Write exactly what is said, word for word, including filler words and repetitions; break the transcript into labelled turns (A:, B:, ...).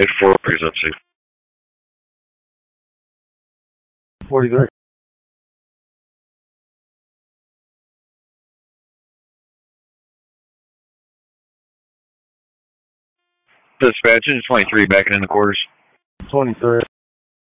A: four, presumption.
B: forty-three.
A: Dispatch, twenty-three backing in the quarters.
B: twenty-three.